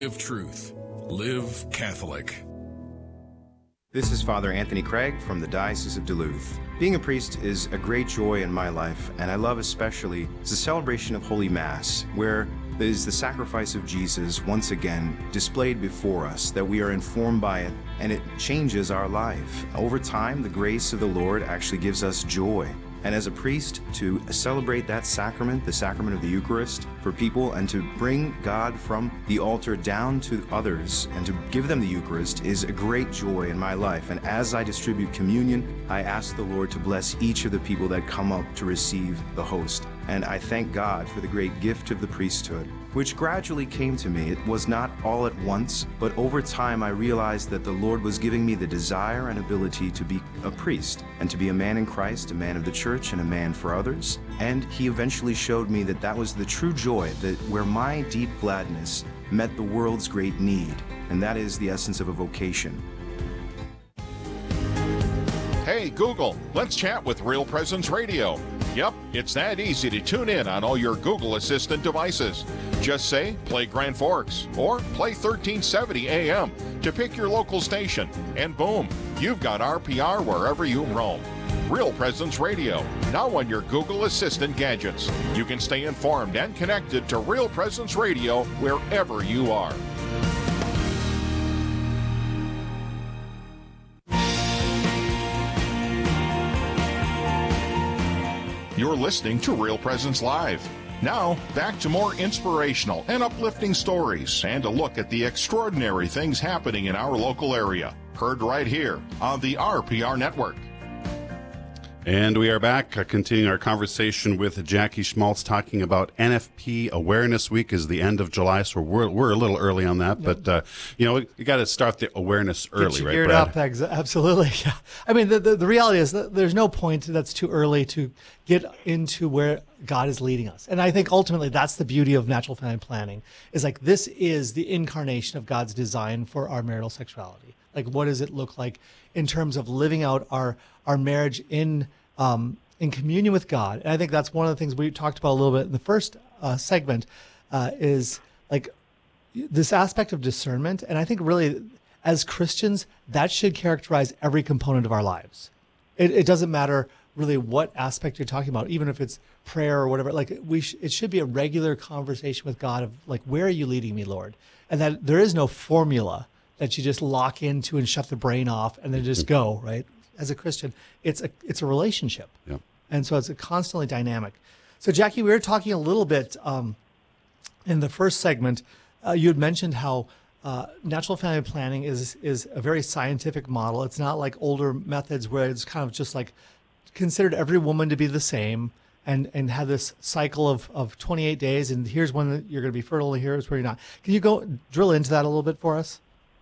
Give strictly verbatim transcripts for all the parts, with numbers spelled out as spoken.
Live truth. Live Catholic. This is Father Anthony Craig from the Diocese of Duluth. Being a priest is a great joy in my life, and I love especially the celebration of Holy Mass, where there is the sacrifice of Jesus once again displayed before us, that we are informed by it, and it changes our life. Over time, the grace of the Lord actually gives us joy. And as a priest, to celebrate that sacrament, the sacrament of the Eucharist, for people, and to bring God from the altar down to others and to give them the Eucharist is a great joy in my life. And as I distribute communion, I ask the Lord to bless each of the people that come up to receive the host. And I thank God for the great gift of the priesthood, which gradually came to me. It was not all at once, but over time I realized that the Lord was giving me the desire and ability to be a priest and to be a man in Christ, a man of the church and a man for others. And he eventually showed me that that was the true joy, that where my deep gladness met the world's great need. And that is the essence of a vocation. Hey, Google, let's chat with Real Presence Radio. Yep, it's that easy to tune in on all your Google Assistant devices. Just say, play Grand Forks, or play thirteen seventy A M to pick your local station, and boom, you've got R P R wherever you roam. Real Presence Radio, now on your Google Assistant gadgets. You can stay informed and connected to Real Presence Radio wherever you are. You're listening to Real Presence Live. Now, back to more inspirational and uplifting stories and a look at the extraordinary things happening in our local area. Heard right here on the R P R Network. And we are back, uh, continuing our conversation with Jackie Schmaltz, talking about N F P Awareness Week is the end of July, so we're we're a little early on that, but uh, you know, you got to start the awareness early, Get you right, geared Brad? up, ex- absolutely. Yeah. I mean, the, the the reality is that there's no point that's too early to get into where God is leading us, and I think ultimately that's the beauty of natural family planning. Is like this is the incarnation of God's design for our marital sexuality. Like, what does it look like in terms of living out our our marriage in um, in communion with God? And I think that's one of the things we talked about a little bit in the first uh, segment uh, is like this aspect of discernment. And I think really as Christians, that should characterize every component of our lives. It, it doesn't matter really what aspect you're talking about, even if it's prayer or whatever. Like we, sh- it should be a regular conversation with God of like, where are you leading me, Lord? And that there is no formula that you just lock into and shut the brain off and then just go, right? As a Christian, it's a it's a relationship. Yeah. And so it's a constantly dynamic. So Jackie, we were talking a little bit um, in the first segment. Uh, you had mentioned how uh, natural family planning is is a very scientific model. It's not like older methods where it's kind of just like considered every woman to be the same and and have this cycle of, of twenty-eight days, and here's when you're going to be fertile, and here's where you're not. Can you go drill into that a little bit for us?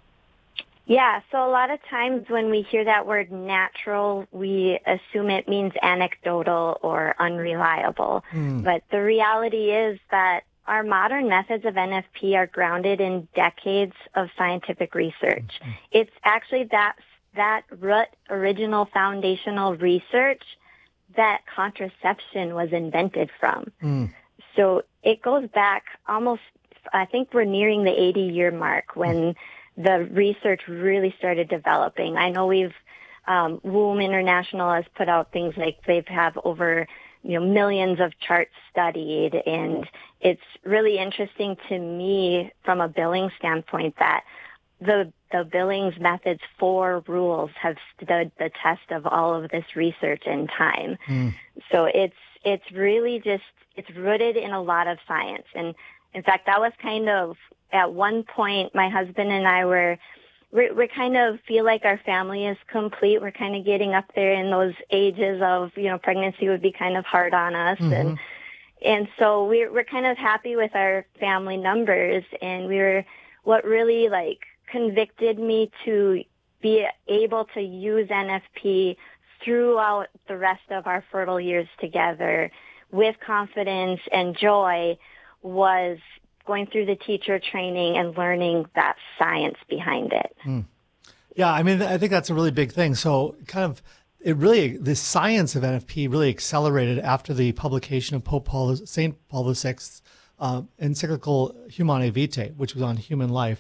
Yeah, so a lot of times when we hear that word natural, we assume it means anecdotal or unreliable. Mm. But the reality is that our modern methods of N F P are grounded in decades of scientific research. Mm. It's actually that, that root original foundational research that contraception was invented from. Mm. So it goes back almost, I think we're nearing the eighty-year mark when mm. the research really started developing. I know we've, um, Womb International has put out things like they have over, you know, millions of charts studied, and it's really interesting to me from a billing standpoint that the the Billings Methods four rules have stood the test of all of this research and time. Mm. So it's it's really just it's rooted in a lot of science, and in fact, that was kind of at one point, my husband and I were, we we kind of feel like our family is complete. We're kind of getting up there in those ages of, you know, pregnancy would be kind of hard on us. Mm-hmm. And, and so we're, we're kind of happy with our family numbers. And we were, what really like convicted me to be able to use N F P throughout the rest of our fertile years together with confidence and joy was going through the teacher training and learning that science behind it. Mm. Yeah, I mean, I think that's a really big thing. So kind of, it really, the science of N F P really accelerated after the publication of Pope Paul, Saint Paul the Sixth's uh, encyclical Humanae Vitae, which was on human life,